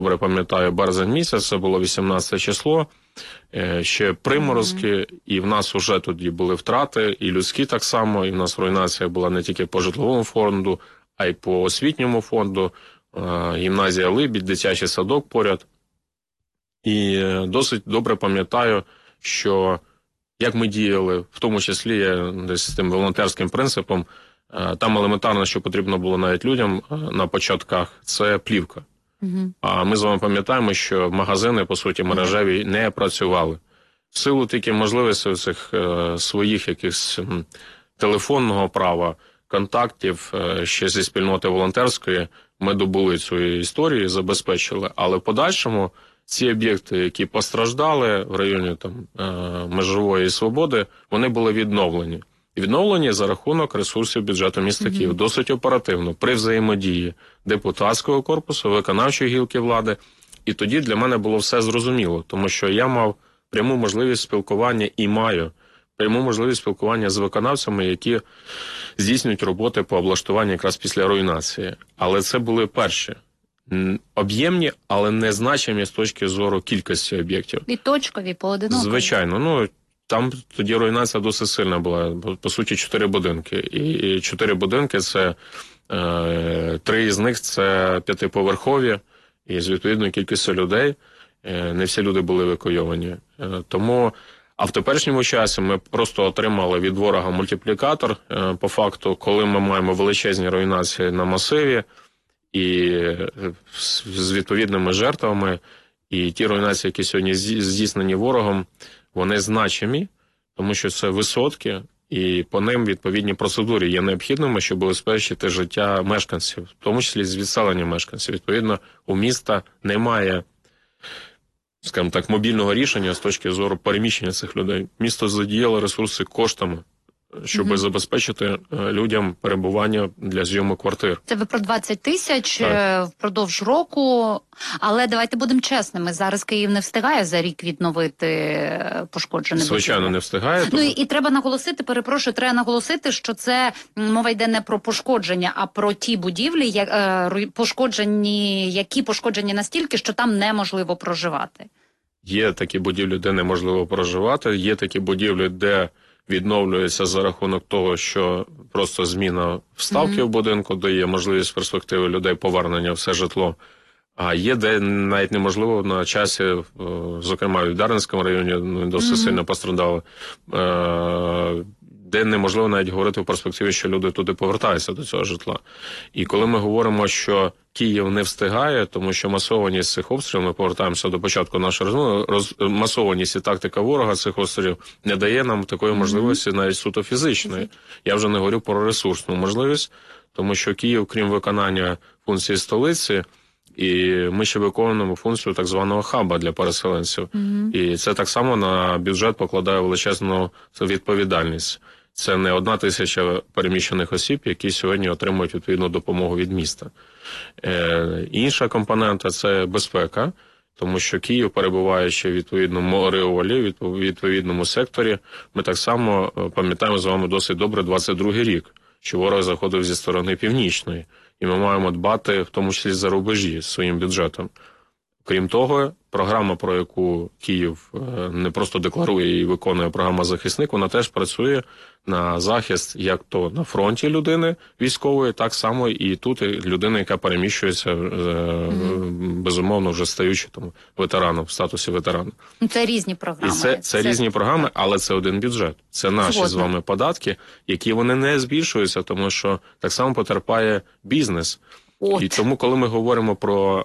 добре пам'ятаю, березень місяць, це було 18 число, ще приморозки, і в нас вже тоді були втрати, і людські так само, і в нас руйнація була не тільки по житловому фонду, а й по освітньому фонду, гімназія Либідь, дитячий садок поряд. І досить добре пам'ятаю, що як ми діяли, в тому числі десь з тим волонтерським принципом, там елементарно, що потрібно було навіть людям на початках, це плівка. А ми з вами пам'ятаємо, що магазини, по суті, мережеві не працювали. В силу тільки можливості цих своїх якихось телефонного права, контактів ще зі спільноти волонтерської, ми добули цю історію і забезпечили. Але в подальшому ці об'єкти, які постраждали в районі Межової Свободи, вони були відновлені. Відновлені за рахунок ресурсів бюджету міста Києва. Досить оперативно, при взаємодії депутатського корпусу, виконавчої гілки влади. І тоді для мене було все зрозуміло, тому що я мав пряму можливість спілкування і маю пряму можливість спілкування з виконавцями, які здійснюють роботи по облаштуванню якраз після руйнації. Але це були перші. Об'ємні, але незначимі з точки зору кількості об'єктів. І точкові, поодинокові. Звичайно. Там тоді руйнація досить сильна була. По суті, 4 будинки. І 4 будинки – це 3 з них – це 5-поверхові. І з відповідною кількістю людей. Не всі люди були евакуйовані. Тому, а в теперішньому часі ми просто отримали від ворога мультиплікатор. По факту, коли ми маємо величезні руйнації на масиві, і з відповідними жертвами, і ті руйнації, які сьогодні здійснені ворогом, вони значимі, тому що це висотки, і по ним відповідні процедури є необхідними, щоб убезпечити життя мешканців, в тому числі з відселенням мешканців. Відповідно, у міста немає, скажімо так, мобільного рішення з точки зору переміщення цих людей. Місто задіяло ресурси коштами, щоб забезпечити людям перебування для зйому квартир. Це ви про 20 тисяч впродовж року, але давайте будемо чесними, зараз Київ не встигає за рік відновити пошкоджене. Звичайно, не встигає. Ну і треба наголосити, треба наголосити, що це мова йде не про пошкодження, а про ті будівлі, які пошкоджені настільки, що там неможливо проживати. Є такі будівлі, де неможливо проживати, є такі будівлі, де відновлюється за рахунок того, що просто зміна вставки в будинку дає можливість перспективи людей повернення в все житло. А є, де навіть неможливо на часі, зокрема в Дарницькому районі, досить сильно постраждали, де неможливо навіть говорити в перспективі, що люди туди повертаються до цього житла. І коли ми говоримо, що Київ не встигає, тому що масованість цих обстрілів, ми повертаємося до початку нашої розмови, масованість і тактика ворога цих обстрілів не дає нам такої можливості навіть суто фізичної. Я вже не говорю про ресурсну можливість, тому що Київ, крім виконання функції столиці, і ми ще виконуємо функцію так званого хаба для переселенців. І це так само на бюджет покладає величезну відповідальність. Це не 1 тисяча переміщених осіб, які сьогодні отримують відповідну допомогу від міста. Інша компонента – це безпека, тому що Київ, перебуваючи в відповідному ореолі, в відповідному секторі, ми так само пам'ятаємо з вами досить добре 22-й рік, що ворог заходив зі сторони північної. І ми маємо дбати, в тому числі за рубежі, своїм бюджетом. Крім того, програма, про яку Київ не просто декларує і виконує, програма «Захисник», вона теж працює на захист як то на фронті людини військової, так само і тут людина, яка переміщується, безумовно, вже стаючи ветераном, в статусі ветерана. Це різні програми. І це різні програми, але це один бюджет. Це наші з вами податки, які вони не збільшуються, тому що так само потерпає бізнес. І тому, коли ми говоримо про...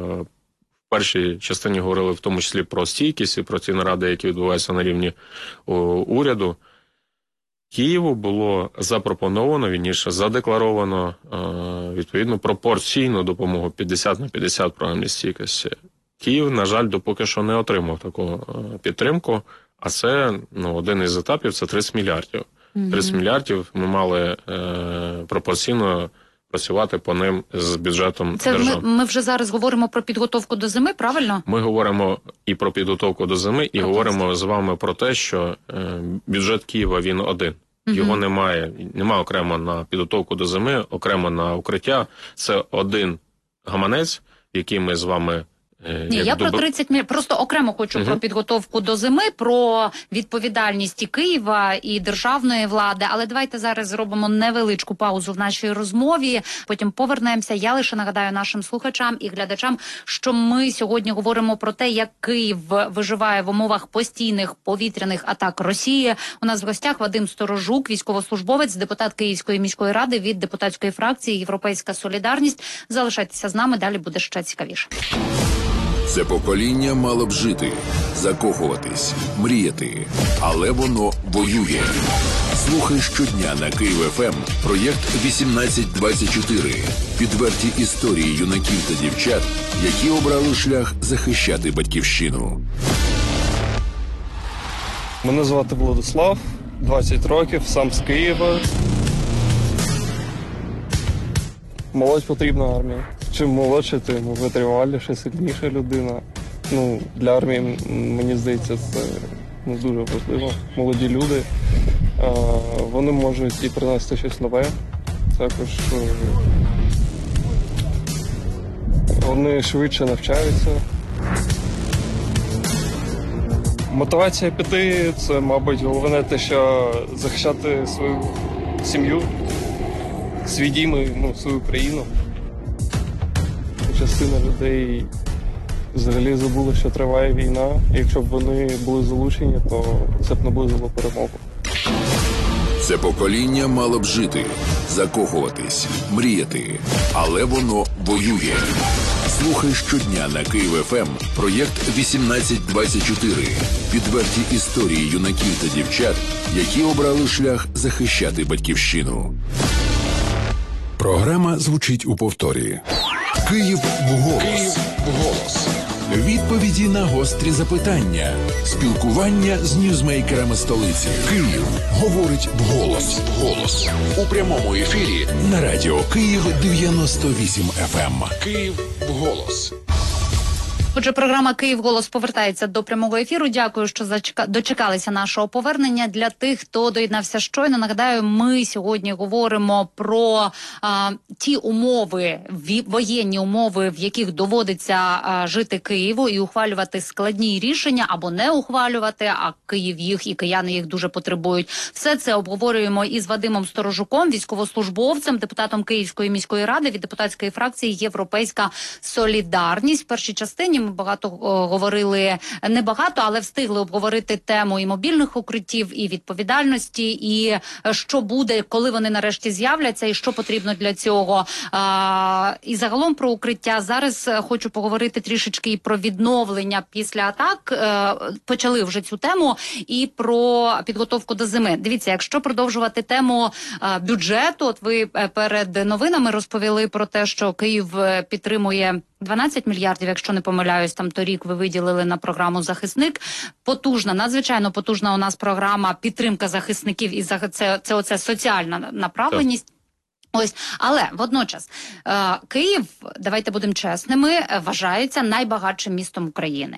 В першій частині говорили в тому числі про стійкість і про ті наради, які відбуваються на рівні уряду. Києву було запропоновано, вірніше, задекларовано відповідно пропорційну допомогу 50 на 50 програмі стійкості. Київ, на жаль, допоки що не отримав таку підтримку, а це один із етапів – це 30 мільярдів. 30 мільярдів ми мали пропорційно працювати по ним з бюджетом держави. Ми вже зараз говоримо про підготовку до зими, правильно? Ми говоримо і про підготовку до зими, і говоримо з вами про те, що бюджет Києва, він один. Його немає окремо на підготовку до зими, окремо на укриття. Це один гаманець, який ми з вами Ні, я про 30 мільйонів. Просто окремо хочу про підготовку до зими, про відповідальність і Києва, і державної влади. Але давайте зараз зробимо невеличку паузу в нашій розмові, потім повернемося. Я лише нагадаю нашим слухачам і глядачам, що ми сьогодні говоримо про те, як Київ виживає в умовах постійних повітряних атак Росії. У нас в гостях Вадим Сторожук, військовослужбовець, депутат Київської міської ради від депутатської фракції «Європейська солідарність». Залишайтеся з нами, далі буде ще цікавіше. Це покоління мало б жити, закохуватись, мріяти, але воно воює. Слухай щодня на Київ ФМ проєкт 1824. Підверті історії юнаків та дівчат, які обрали шлях захищати батьківщину. Мене звати Владислав, 20 років, сам з Києва. Молодь потрібна армії. Чим молодше, тим витриваліше, сильніша людина. Для армії, мені здається, це дуже важливо. Молоді люди, вони можуть і принести щось нове. Також вони швидше навчаються. Мотивація піти – це, мабуть, головне те, що захищати свою сім'ю, свій дім, свою країну. Частина людей взагалі забула, що триває війна. І якщо б вони були залучені, то це б наблизило перемогу. Це покоління мало б жити, закохуватись, мріяти, але воно воює. Слухай щодня на Київ ФМ проєкт 1824. Підверті історії юнаків та дівчат, які обрали шлях захищати батьківщину. Програма звучить у повторі. Київ вголос. Київ вголос. Відповіді на гострі запитання. Спілкування з ньюзмейкерами столиці. Київ говорить вголос. Голос. У прямому ефірі на радіо Київ 98 FM. Київ вголос. Отже, програма «Київ голос» повертається до прямого ефіру. Дякую, що дочекалися нашого повернення. Для тих, хто доєднався щойно, нагадаю, ми сьогодні говоримо про ті умови, воєнні умови, в яких доводиться жити Києву і ухвалювати складні рішення або не ухвалювати, а Київ їх і кияни їх дуже потребують. Все це обговорюємо із Вадимом Сторожуком, військовослужбовцем, депутатом Київської міської ради від депутатської фракції «Європейська солідарність». В першій частині ми багато говорили, не багато, але встигли обговорити тему і мобільних укриттів, і відповідальності, і що буде, коли вони нарешті з'являться, і що потрібно для цього. І загалом про укриття. Зараз хочу поговорити трішечки і про відновлення після атак. Почали вже цю тему, і про підготовку до зими. Дивіться, якщо продовжувати тему бюджету, от ви перед новинами розповіли про те, що Київ підтримує 12 мільярдів, якщо не помиляюсь, там торік ви виділили на програму «Захисник». Потужна, надзвичайно потужна у нас програма підтримка захисників, і це оце соціальна направленість. Так. Ось, але водночас Київ, давайте будемо чесними, вважається найбагатшим містом України.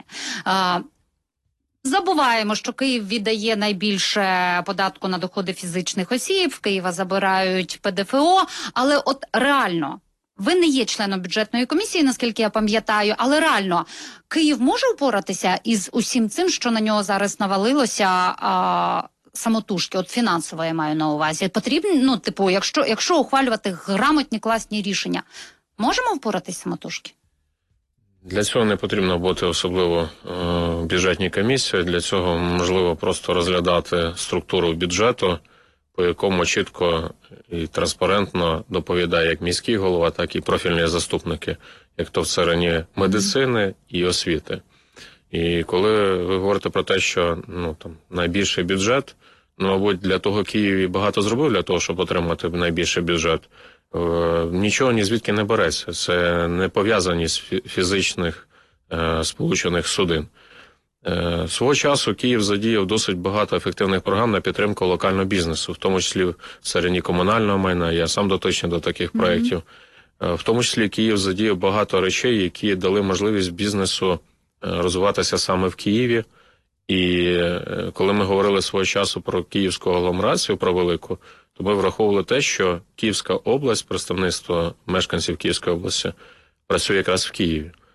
Забуваємо, що Київ віддає найбільше податку на доходи фізичних осіб, в Києва забирають ПДФО, але от реально, ви не є членом бюджетної комісії, наскільки я пам'ятаю, але реально, Київ може впоратися із усім цим, що на нього зараз навалилося самотужки, от фінансово я маю на увазі. Потрібно, якщо ухвалювати грамотні, класні рішення, можемо впоратись самотужки? Для цього не потрібно бути особливо бюджетній комісії, для цього можливо просто розглядати структуру бюджету, по якому чітко і транспарентно доповідає як міський голова, так і профільні заступники, як то в сфері медицини і освіти. І коли ви говорите про те, що найбільший бюджет, мабуть, для того Київ і багато зробив для того, щоб отримати найбільший бюджет, нічого ні звідки не береться. Це не пов'язаність фізичних сполучених судин. Свого часу Київ задіяв досить багато ефективних програм на підтримку локального бізнесу, в тому числі в сфері комунального майна, я сам дотичний до таких проєктів. В тому числі Київ задіяв багато речей, які дали можливість бізнесу розвиватися саме в Києві. І коли ми говорили свого часу про київську агломерацію, про велику, то ми враховували те, що Київська область, представництво мешканців Київської області, працює якраз в Києві.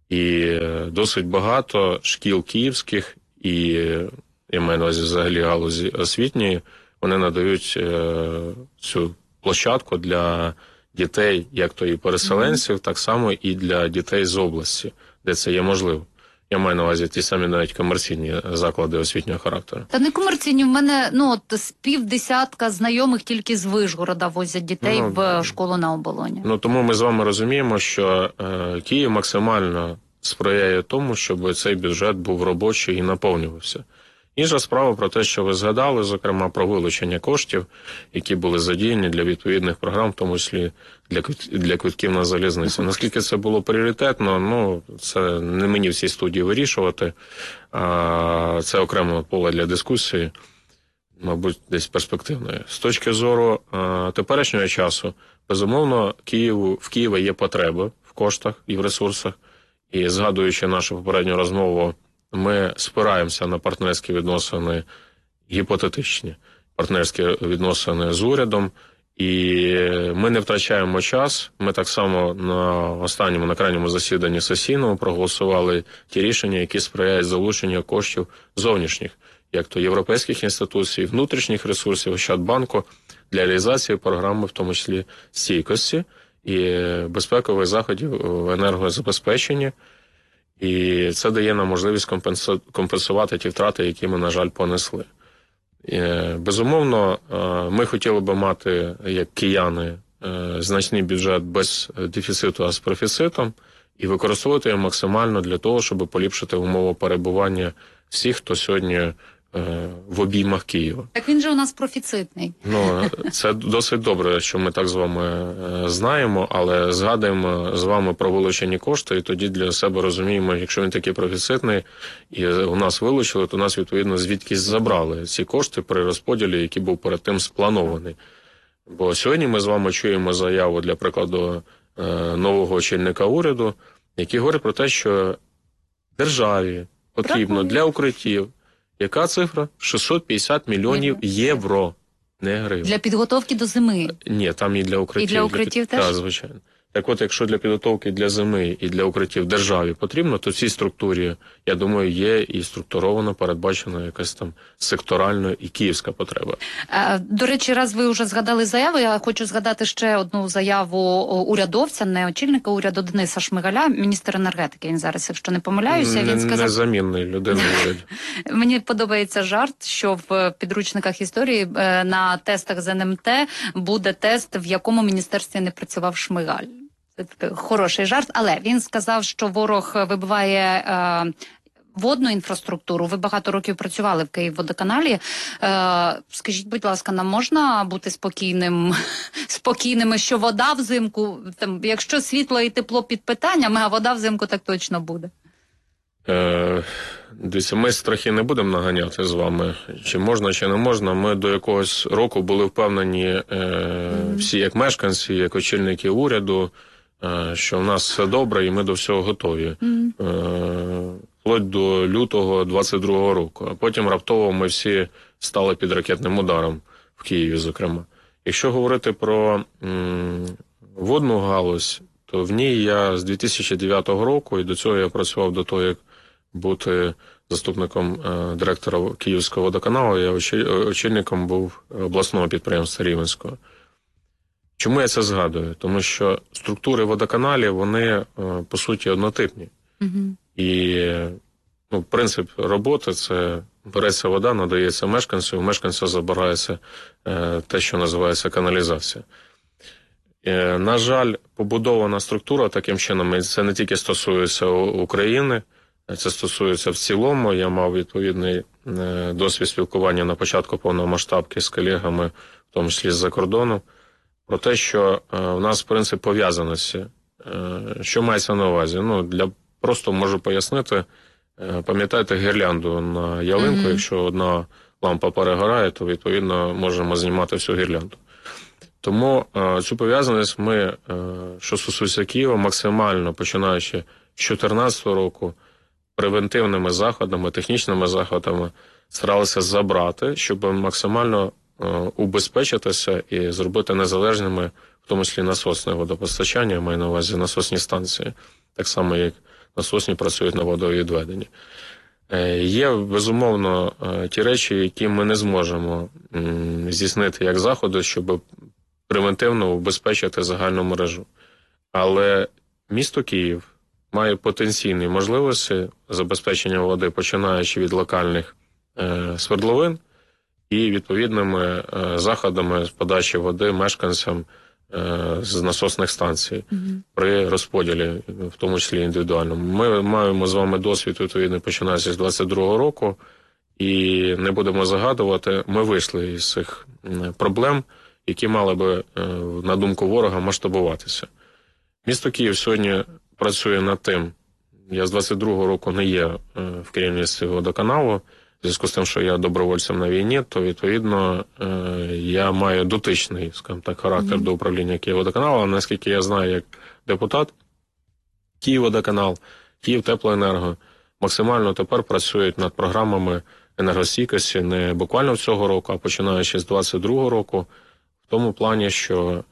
І досить багато шкіл київських і, я маю на увазі взагалі галузі освітньої, вони надають цю площадку для дітей, як то і переселенців, так само і для дітей з області, де це є можливо. Я маю на увазі ті самі навіть комерційні заклади освітнього характеру. Та не комерційні, в мене з півдесятка знайомих тільки з Вишгорода возять дітей в школу на Оболоні. Тому ми з вами розуміємо, що Київ максимально сприяє тому, щоб цей бюджет був робочий і наповнювався. Інша справа про те, що ви згадали, зокрема, про вилучення коштів, які були задіяні для відповідних програм, в тому числі для квитків на залізницю. Наскільки це було пріоритетно, це не мені в цій студії вирішувати. Це окреме поле для дискусії, мабуть, десь перспективної. З точки зору теперішнього часу, безумовно, в Києва є потреба в коштах і в ресурсах. І згадуючи нашу попередню розмову, ми спираємося на партнерські відносини, гіпотетичні партнерські відносини з урядом, і ми не втрачаємо час. Ми так само на крайньому засіданні сесійному проголосували ті рішення, які сприяють залученню коштів зовнішніх, як то європейських інституцій, внутрішніх ресурсів, Ощадбанку, для реалізації програми, в тому числі стійкості і безпекових заходів в енергозабезпеченні. І це дає нам можливість компенсувати ті втрати, які ми, на жаль, понесли. Безумовно, ми хотіли би мати, як кияни, значний бюджет без дефіциту, а з профіцитом, і використовувати його максимально для того, щоб поліпшити умови перебування всіх, хто сьогодні в обіймах Києва. Так він же у нас профіцитний. Це досить добре, що ми так з вами знаємо, але згадуємо з вами про вилучені кошти, і тоді для себе розуміємо, якщо він такий профіцитний, і у нас вилучили, то нас, відповідно, звідкись забрали ці кошти при розподілі, який був перед тим спланований. Бо сьогодні ми з вами чуємо заяву, для прикладу, нового очільника уряду, який говорить про те, що державі потрібно для укриттів, яка цифра? 650 мільйонів євро, не гривень. Для підготовки до зими? Ні, там і для укриттів. І для укриттів теж? Так, звичайно. Так от, якщо для підготовки для зими і для укриттів державі потрібно, то в цій структурі, я думаю, є і структуровано передбачена якась там секторальна і київська потреба. До речі, раз ви вже згадали заяву, я хочу згадати ще одну заяву урядовця, не очільника уряду, Дениса Шмигаля, міністр енергетики. Він зараз, якщо не помиляюся, він сказав... Незамінний людина в уряді. Мені подобається жарт, що в підручниках історії на тестах з НМТ буде тест, в якому міністерстві не працював Шмигаль. Це такий хороший жарт, але він сказав, що ворог вибиває водну інфраструктуру. Ви багато років працювали в Київводоканалі. Скажіть, будь ласка, нам можна бути спокійними, що вода взимку, там, якщо світло і тепло під питаннями, а вода взимку так точно буде? Дивіться, ми страхи не будемо наганяти з вами, чи можна, чи не можна. Ми до якогось року були впевнені всі, як мешканці, як очільники уряду, що в нас все добре і ми до всього готові. Вплоть до лютого 22-го року. А потім раптово ми всі стали під ракетним ударом в Києві, зокрема. Якщо говорити про водну галузь, то в ній я з 2009 року, і до цього я працював до того, як бути заступником директора Київського водоканалу, я очільником був обласного підприємства Рівненського. Чому я це згадую? Тому що структури водоканалів, вони, по суті, однотипні. І принцип роботи – це береться вода, надається мешканцю, у мешканця забирається те, що називається каналізація. На жаль, побудована структура таким чином, і це не тільки стосується України, це стосується в цілому. Я мав відповідний досвід спілкування на початку повномасштабки з колегами, в тому числі з-за кордону, про те, що в нас принцип пов'язаності. Що мається на увазі? Просто можу пояснити. Пам'ятаєте гірлянду на ялинку? Якщо одна лампа перегорає, то, відповідно, можемо знімати всю гірлянду. Тому цю пов'язаність ми, що стосується Києва, максимально, починаючи з 2014 року, превентивними заходами, технічними заходами старалися забрати, щоб максимально убезпечитися і зробити незалежними, в тому числі насосне водопостачання, я маю на увазі насосні станції, так само як насосні працюють на водовідведенні. Є, безумовно, ті речі, які ми не зможемо здійснити як заходи, щоб превентивно убезпечити загальну мережу. Але місто Київ має потенційні можливості забезпечення води, починаючи від локальних свердловин і відповідними заходами з подачі води мешканцям з насосних станцій при розподілі, в тому числі індивідуальному. Ми маємо з вами досвід, відповідно, починаючи з 22-го року, і не будемо загадувати, ми вийшли із цих проблем, які мали би, на думку ворога, масштабуватися. Місто Київ сьогодні працює над тим, я з 22-го року не є в керівництві водоканалу, в зв'язку з тим, що я добровольцем на війні, то, відповідно, я маю дотичний, скажімо так, характер до управління Київводоканалу, але наскільки я знаю як депутат, Київводоканал, Київтеплоенерго максимально тепер працюють над програмами енергостійкості не буквально цього року, а починаючи з 22-го року, в тому плані, що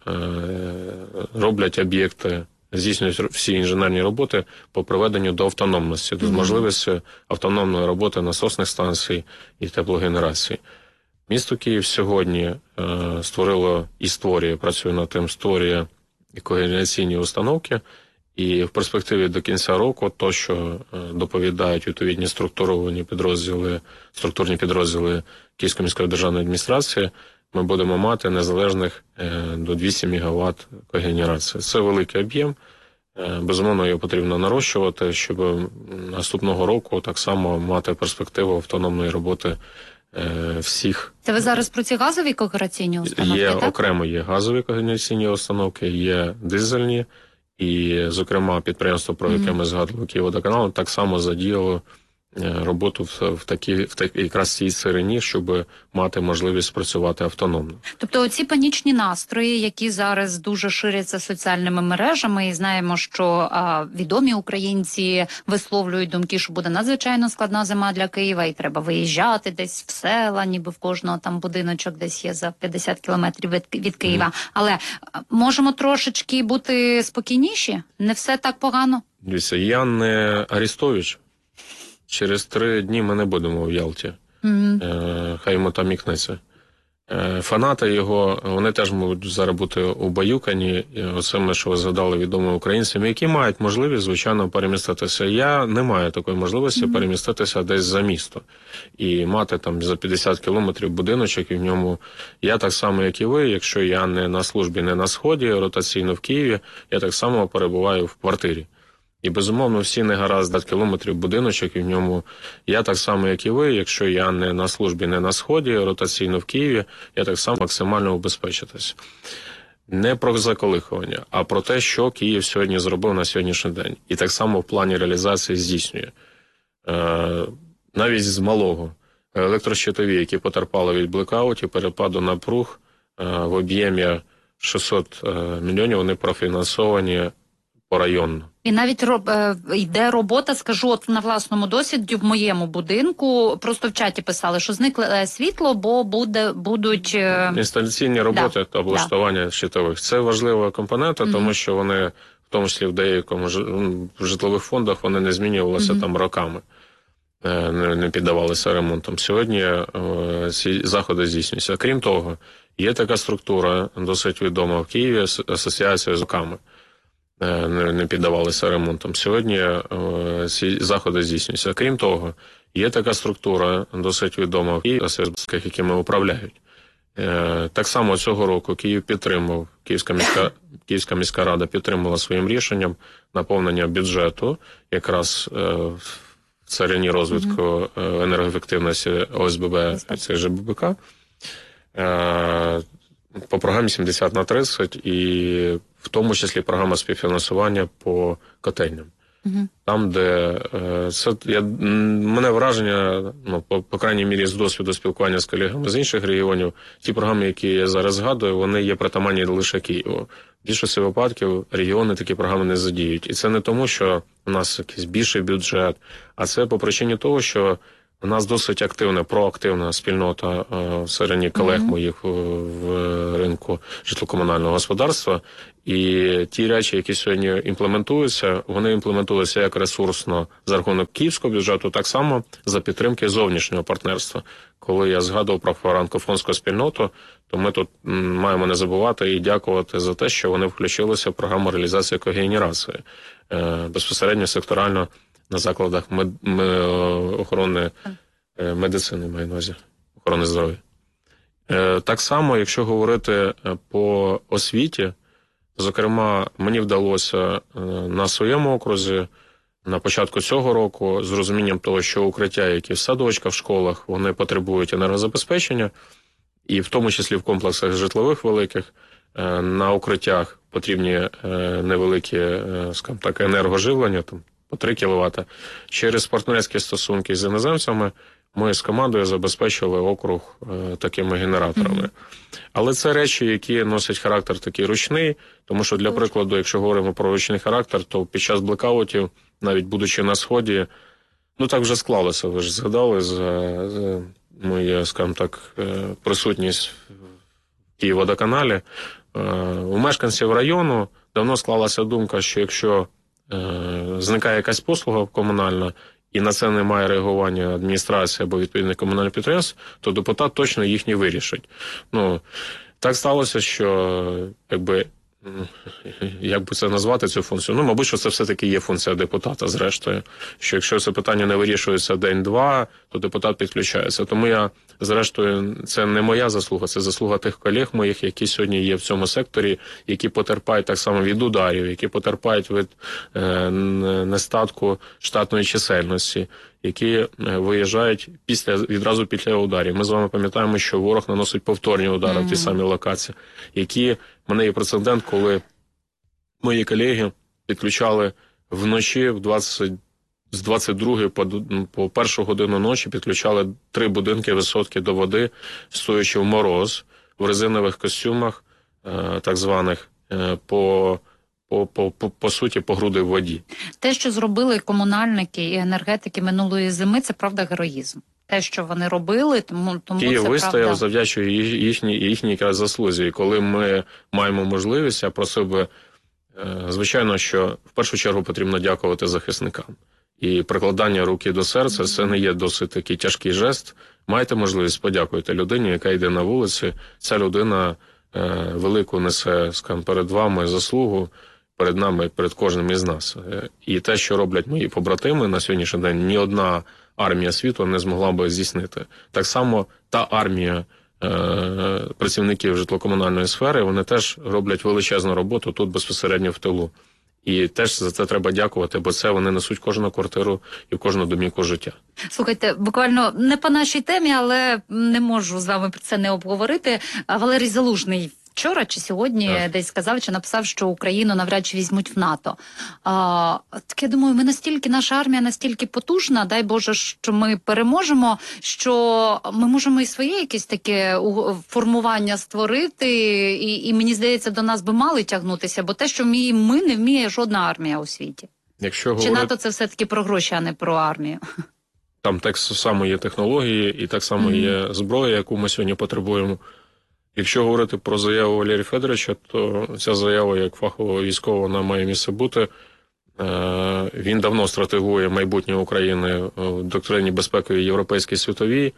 роблять об'єкти, здійснюють всі інженерні роботи по приведенню до автономності, до можливості автономної роботи насосних станцій і теплогенерації. Місто Київ сьогодні створило і створює, працює над тим, створює когенераційні установки, і в перспективі до кінця року то, що доповідають відповідні структурні підрозділи Київської міської державної адміністрації, ми будемо мати незалежних до 200 МВт когенерації. Це великий об'єм. Безумовно, його потрібно нарощувати, щоб наступного року так само мати перспективу автономної роботи всіх. Це ви зараз про ці газові когенераційні установки, так? Окремо Є газові когенераційні установки, є дизельні, і, зокрема, підприємство, про яке ми згадували, Київводоканал, так само задіяло роботу в якраз цій сирині, щоб мати можливість працювати автономно. Тобто оці панічні настрої, які зараз дуже ширяться соціальними мережами, і знаємо, що відомі українці висловлюють думки, що буде надзвичайно складна зима для Києва, і треба виїжджати десь в села, ніби в кожного там будиночок десь є за 50 кілометрів від Києва. Але можемо трошечки бути спокійніші? Не все так погано? Дивіться, я не Арестович. Через 3 дні ми не будемо в Ялті. Хай йому там ікнеться. Фанати його, вони теж можуть зараз бути убаюкані, оце, що ви згадали, відомими українцями, які мають можливість, звичайно, переміститися. Я не маю такої можливості переміститися десь за місто. І мати там за 50 кілометрів будиночок, і в ньому я так само, як і ви, якщо я не на службі, не на Сході, ротаційно в Києві, я так само перебуваю в квартирі. І, безумовно, всі негаразди кілометрів будиночок, і в ньому я так само, як і ви, якщо я не на службі, не на Сході, ротаційно в Києві, я так само максимально убезпечитись. Не про заколихування, а про те, що Київ сьогодні зробив на сьогоднішній день. І так само в плані реалізації здійснює. Навіть з малого. Електрощитові, які потерпали від блекаутів, перепаду напруг в об'ємі 600 мільйонів, вони профінансовані порайонно. І навіть йде робота, скажу, от на власному досвіді, в моєму будинку, просто в чаті писали, що зникло світло, бо будуть... Інсталяційні роботи та облаштування щитових. Це важлива компонента, тому що вони, в тому числі в деякому в житлових фондах, вони не змінювалися там роками, не піддавалися ремонтам. Сьогодні ці заходи здійснюються. Крім того, є така структура, досить відома в Києві, асоціація з роками. Не піддавалися ремонтам. Сьогодні ці заходи здійснюються. Крім того, є така структура, досить відома в Києві, якими управляють. Так само цього року Київ підтримав, Київська міська рада підтримала своїм рішенням наповнення бюджету якраз в царині розвитку енергоефективності ОСББ і ЖББК по програмі 70/30 і в тому числі програма співфінансування по котельням. Там, де мене враження, по крайній мірі з досвіду спілкування з колегами з інших регіонів, ті програми, які я зараз згадую, вони є притаманні лише Києву. В більшості випадків регіони такі програми не задіють. І це не тому, що у нас якийсь більший бюджет, а це по причині того, що У нас досить активна, проактивна спільнота всередині колег моїх в ринку житлово-комунального господарства. І ті речі, які сьогодні імплементуються, вони імплементуються як ресурсно за рахунок київського бюджету, так само за підтримки зовнішнього партнерства. Коли я згадував про франкофонську спільноту, то ми тут маємо не забувати і дякувати за те, що вони включилися в програму реалізації когенерації безпосередньо секторально на закладах охорони медицини, маю на увазі, охорони здоров'я. Так само, якщо говорити по освіті, зокрема, мені вдалося на своєму окрузі на початку цього року з розумінням того, що укриття, які в садочках, в школах, вони потребують енергозабезпечення, і в тому числі в комплексах житлових великих, на укриттях потрібні невеликі, скажімо так, енергоживлення, там, по 3 кВт. Через партнерські стосунки з іноземцями ми з командою забезпечили округ такими генераторами. Але це речі, які носять характер такий ручний, тому що, для прикладу, якщо говоримо про ручний характер, то під час блекаутів, навіть будучи на Сході, ну так вже склалося, ви ж згадали за мою, скажімо так, присутність в Київводоканалі. У мешканців району давно склалася думка, що якщо зникає якась послуга комунальна, і на це немає реагування адміністрації або відповідних комунальних підприємств, то депутат точно їх не вирішить. Ну, так сталося, що, як би це назвати, цю функцію? Ну, мабуть, що це все-таки є функція депутата, зрештою. Що якщо це питання не вирішується день-два, то депутат підключається. Тому я, зрештою, це не моя заслуга, це заслуга тих колег моїх, які сьогодні є в цьому секторі, які потерпають так само від ударів, які потерпають від нестатку штатної чисельності, які виїжджають відразу після ударів. Ми з вами пам'ятаємо, що ворог наносить повторні удари в ті самі локації, які, в мене є прецедент, коли мої колеги підключали вночі з 22 по 1 годину ночі підключали 3 будинки висотки до води, стоячи в мороз, в резинових костюмах, так званих, по суті, по груди в воді. Те, що зробили комунальники і енергетики минулої зими, це правда героїзм. Те, що вони робили, тому Київ це вистояв, правда. завдячує їхній якраз заслузі. І коли ми маємо можливість, я просив би, звичайно, що в першу чергу потрібно дякувати захисникам. І прикладання руки до серця – це не є досить такий тяжкий жест. Маєте можливість, подякуйте людині, яка йде на вулиці. Ця людина велику несе, скажімо, перед вами заслугу, перед нами, перед кожним із нас. І те, що роблять мої побратими на сьогоднішній день, ні одна армія світу не змогла би здійснити. Так само та армія працівників житлово-комунальної сфери, вони теж роблять величезну роботу тут безпосередньо в тилу. І теж за це треба дякувати, бо це вони несуть кожну квартиру і кожну домівку життя. Слухайте, буквально не по нашій темі, але не можу з вами про це не обговорити. Валерій Залужний вчора чи сьогодні десь сказав, чи написав, що Україну навряд чи візьмуть в НАТО. Так я думаю, наша армія настільки потужна, дай Боже, що ми переможемо, що ми можемо і своє якесь таке формування створити, і мені здається, до нас би мали тягнутися, бо те, що ми, не вміє жодна армія у світі. Чи НАТО це все-таки про гроші, а не про армію? Там так само є технології і так само є зброя, яку ми сьогодні потребуємо. Якщо говорити про заяву Валерія Федоровича, то ця заява як фахового військового, вона має місце бути. Він давно стратегує майбутнє України в доктрині безпековій європейській світовій,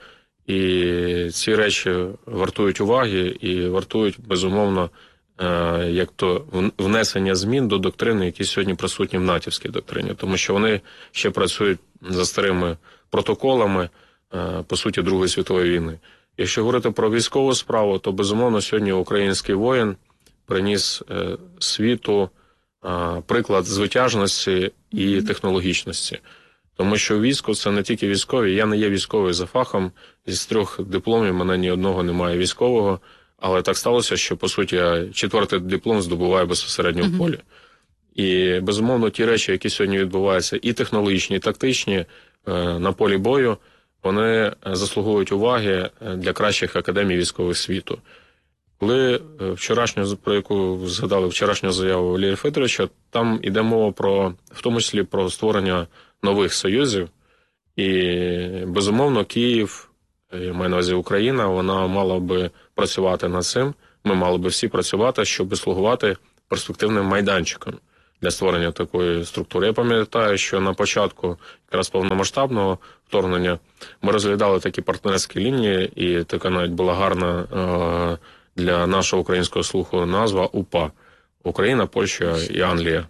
і ці речі вартують уваги і вартують, безумовно, як то внесення змін до доктрини, які сьогодні присутні в натівській доктрині, тому що вони ще працюють за старими протоколами, по суті, Другої світової війни. Якщо говорити про військову справу, то, безумовно, сьогодні український воїн приніс світу приклад звитяжності і технологічності. Тому що військо – це не тільки військові. Я не є військовий за фахом. Із 3 дипломів мене ні одного немає військового. Але так сталося, що, по суті, я 4-й диплом здобуваю безпосередньо в полі. І, безумовно, ті речі, які сьогодні відбуваються, і технологічні, і тактичні, на полі бою, вони заслуговують уваги для кращих академій військових світу. Коли про яку згадали вчорашню заяву Валерія Федоровича, там йде мова в тому числі про створення нових союзів І, безумовно, Київ, я маю на увазі Україна, вона мала би працювати над цим. Ми мали би всі працювати, щоб слугувати перспективним майданчиком для створення такої структури. Я пам'ятаю, що на початку якраз повномасштабного вторгнення ми розглядали такі партнерські лінії, і така навіть була гарна для нашого українського слуху назва УПА – Україна, Польща і Англія.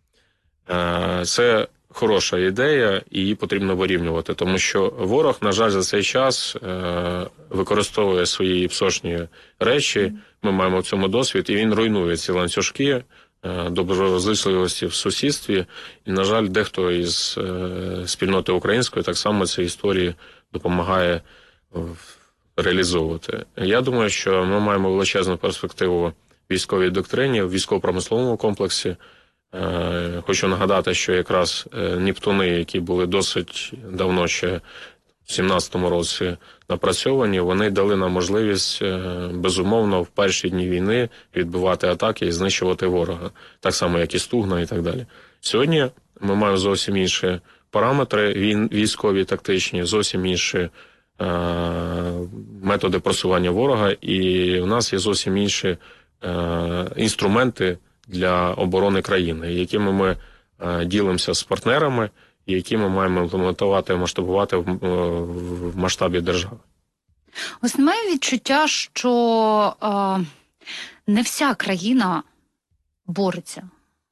Це хороша ідея, і її потрібно вирівнювати, тому що ворог, на жаль, за цей час використовує свої псошні речі, ми маємо в цьому досвід, і він руйнує ці ланцюжки доброзичливості в сусідстві, і, на жаль, дехто із спільноти української так само ці історії допомагає реалізовувати. Я думаю, що ми маємо величезну перспективу в військовій доктрині, в військово-промисловому комплексі. Хочу нагадати, що якраз Нептуни, які були досить давно ще в 17-му році напрацьовані, вони дали нам можливість, безумовно, в перші дні війни відбивати атаки і знищувати ворога. Так само, як і Стугна і так далі. Сьогодні ми маємо зовсім інші параметри військові, тактичні, зовсім інші методи просування ворога, і у нас є зовсім інші інструменти для оборони країни, якими ми ділимося з партнерами, і які ми маємо імплементувати, масштабувати в масштабі держави. Ось немає відчуття, що не вся країна бореться.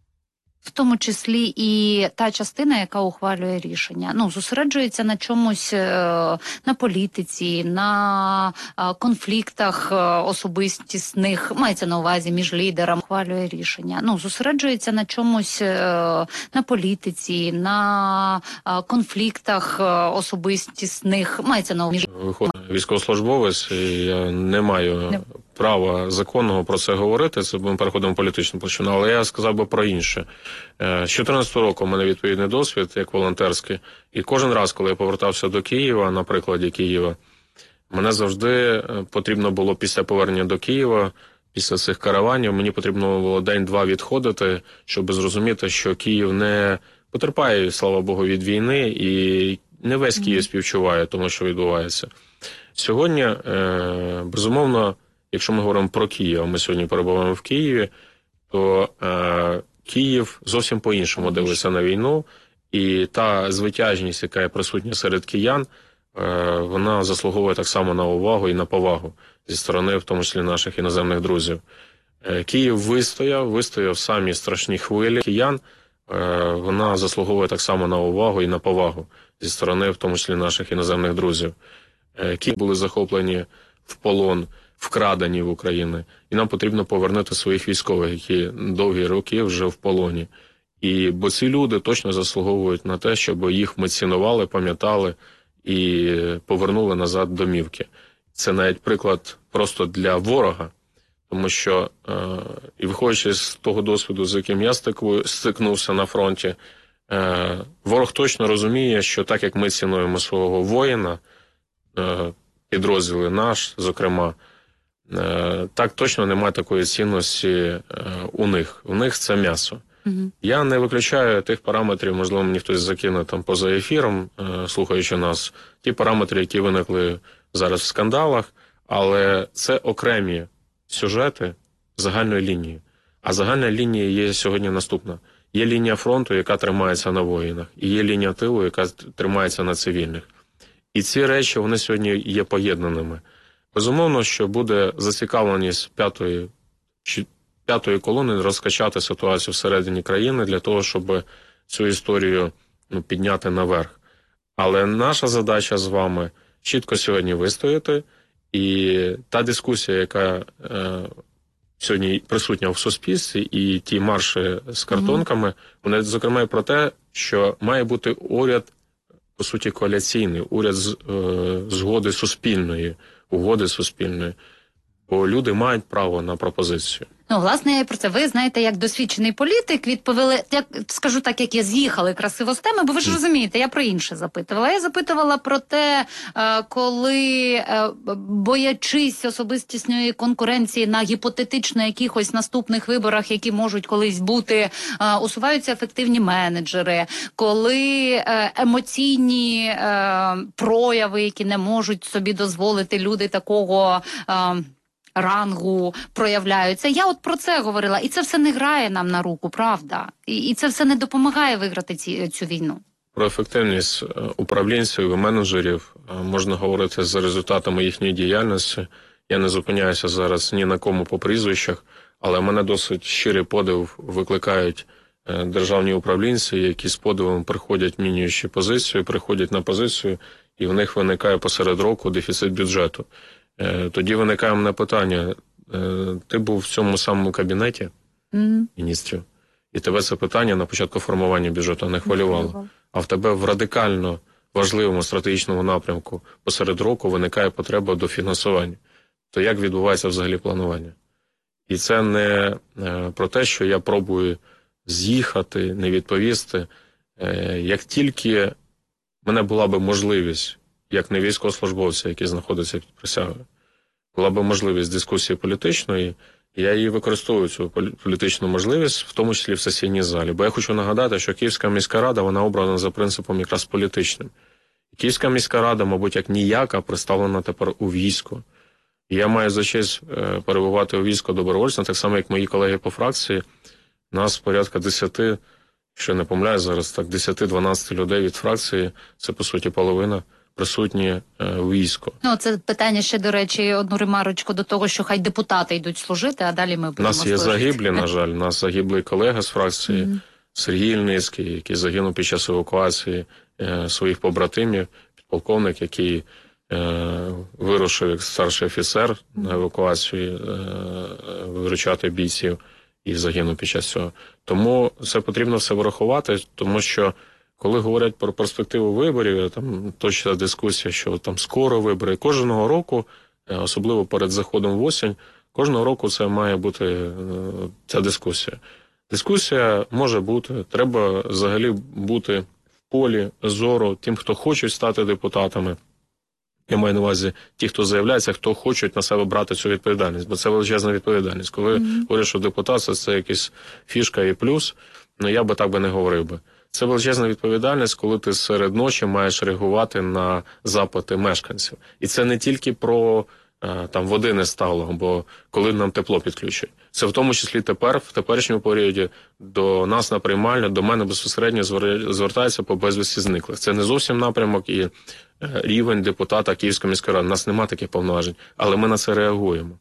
В тому числі і та частина, яка ухвалює рішення. Зосереджується на чомусь, на політиці, на конфліктах особистісних, мається на увазі між лідерами, ухвалює рішення. Зосереджується на чомусь, на політиці, на конфліктах особистісних, мається на увазі. Виходить військовослужбовець, і я не маю права законного про це говорити, це ми переходимо в політичну площину, але я сказав би про інше. З 2014 року у мене відповідний досвід, як волонтерський, і кожен раз, коли я повертався до Києва, на прикладі Києва, мене завжди потрібно було після повернення до Києва, після цих караванів, мені потрібно було день-два відходити, щоб зрозуміти, що Київ не потерпає, слава Богу, від війни, і не весь Київ співчуває тому, що відбувається. Сьогодні, безумовно, якщо ми говоримо про Київ, ми сьогодні перебуваємо в Києві, то Київ зовсім по-іншому дивиться на війну, і та звитяжність, яка є присутня серед киян, вона заслуговує так само на увагу і на повагу зі сторони, в тому числі наших іноземних друзів. Київ вистояв самі страшні хвилі киян, вона заслуговує так само на увагу і на повагу зі сторони, в тому числі наших іноземних друзів. Київ були захоплені в полон, вкрадені в Україну, і нам потрібно повернути своїх військових, які довгі роки вже в полоні. Бо ці люди точно заслуговують на те, щоб їх ми цінували, пам'ятали і повернули назад домівки. Це навіть приклад просто для ворога, тому що, і виходячи з того досвіду, з яким я стикнувся на фронті, ворог точно розуміє, що так як ми цінуємо свого воїна, підрозділи наш, зокрема, так точно немає такої цінності у них. У них це м'ясо. Я не виключаю тих параметрів, можливо, мені хтось закине там поза ефіром, слухаючи нас, ті параметри, які виникли зараз в скандалах, але це окремі сюжети загальної лінії. А загальна лінія є сьогодні наступна. Є лінія фронту, яка тримається на воїнах, і є лінія тилу, яка тримається на цивільних. І ці речі, вони сьогодні є поєднаними. Безумовно, що буде зацікавленість п'ятої колони розкачати ситуацію всередині країни для того, щоб цю історію підняти наверх. Але наша задача з вами чітко сьогодні вистояти, і та дискусія, яка сьогодні присутня в суспільстві, і ті марші з картонками, вони, зокрема, і про те, що має бути уряд, по суті, коаліційний, уряд згоди суспільної, угоди суспільної. бо люди мають право на пропозицію. Ну, власне, я і про це. Ви знаєте, як досвідчений політик, відповіли, як скажу так, як я з'їхали красиво з теми, бо ви ж розумієте, я про інше запитувала. Я запитувала про те, коли, боячись особистісної конкуренції на гіпотетично якихось наступних виборах, які можуть колись бути, усуваються ефективні менеджери, коли емоційні прояви, які не можуть собі дозволити люди такого рангу проявляються. Я от про це говорила. І це все не грає нам на руку, правда? І це все не допомагає виграти цю війну. Про ефективність управлінців і менеджерів можна говорити за результатами їхньої діяльності. Я не зупиняюся зараз ні на кому по прізвищах, але мене досить щирий подив викликають державні управлінці, які з подивом приходять, міняючи позицію, приходять на позицію, і в них виникає посеред року дефіцит бюджету. Тоді виникає мене питання, ти був в цьому самому кабінеті міністрів, і тебе це питання на початку формування бюджету не хвилювало, а в тебе в радикально важливому стратегічному напрямку посеред року виникає потреба до фінансування. То як відбувається взагалі планування? І це не про те, що я пробую з'їхати, не відповісти. Як тільки в мене була би можливість, як не військовослужбовця, який знаходиться під присягою, була б можливість дискусії політичної, я її використовую, цю політичну можливість, в тому числі в сесійній залі. Бо я хочу нагадати, що Київська міська рада, вона обрана за принципом якраз політичним. І Київська міська рада, мабуть, як ніяка, представлена тепер у війську. І я маю за честь перебувати у війську добровольцем, так само, як мої колеги по фракції. Нас порядка 10, якщо не помиляюсь зараз, так 10-12 людей від фракції, це, по суті, половина, присутні у війську. Ну, це питання ще, до речі, одну ремарочку до того, що хай депутати йдуть служити, а далі ми будемо служити. У нас є загиблі, на жаль. У нас загиблий колега з фракції, Сергій Ільницький, який загинув під час евакуації своїх побратимів, підполковник, який вирушив як старший офіцер на евакуацію виручати бійців і загинув під час цього. Тому це потрібно все врахувати, тому що коли говорять про перспективу виборів, там точна дискусія, що там скоро вибори. Кожного року, особливо перед заходом в осінь, кожного року це має бути ця дискусія. Дискусія може бути, треба взагалі бути в полі зору тим, хто хочуть стати депутатами. Я маю на увазі ті, хто заявляється, хто хочуть на себе брати цю відповідальність, бо це величезна відповідальність. Коли говорять, що депутат – це якась фішка і плюс, ну я би так би не говорив би. Це величезна відповідальність, коли ти серед ночі маєш реагувати на запити мешканців. І це не тільки про там води не стало, бо коли нам тепло підключать. Це в тому числі тепер, в теперішньому періоді, до нас на приймальню, до мене безпосередньо звертаються по безвісті зниклих. Це не зовсім напрямок і рівень депутата Київської міської ради. У нас немає таких повноважень, але ми на це реагуємо.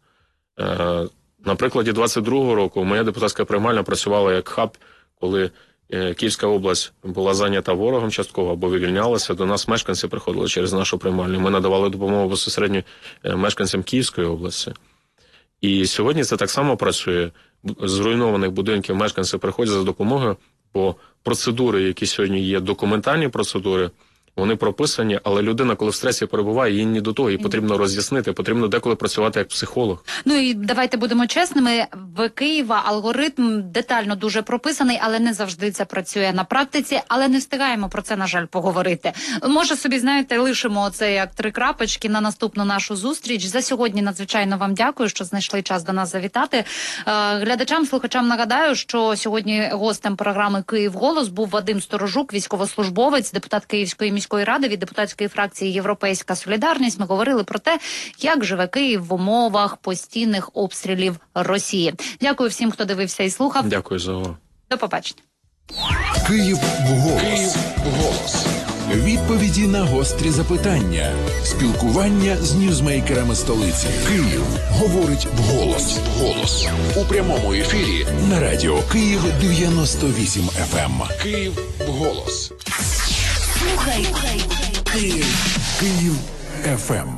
На прикладі 22-го року моя депутатська приймальня працювала як хаб, коли Київська область була зайнята ворогом частково або вивільнялася, до нас мешканці приходили через нашу приймальню. Ми надавали допомогу безпосередньо мешканцям Київської області. І сьогодні це так само працює. З зруйнованих будинків мешканці приходять за допомогою, бо процедури, які сьогодні є, документальні процедури, вони прописані, але людина, коли в стресі перебуває, їй не до того, їй потрібно роз'яснити, потрібно деколи працювати як психолог. Ну і давайте будемо чесними, в Києва алгоритм детально дуже прописаний, але не завжди це працює на практиці, але не встигаємо про це, на жаль, поговорити. Може собі, знаєте, лишимо це як 3 крапочки на наступну нашу зустріч. За сьогодні надзвичайно вам дякую, що знайшли час до нас завітати. Глядачам, слухачам нагадаю, що сьогодні гостем програми «Київголос» був Вадим Сторожук, військовослужбовець, депутат Київської міської ради від депутатської фракції «Європейська солідарність». Ми говорили про те, як живе Київ в умовах постійних обстрілів Росії. Дякую всім, хто дивився і слухав. Дякую за увагу. До побачення. Київ вголос. Відповіді на гострі запитання. Спілкування з ньюзмейкерами столиці. Київ говорить вголос. У прямому ефірі на радіо Київ 98 FM. Київ вголос. Слухай Київ FM.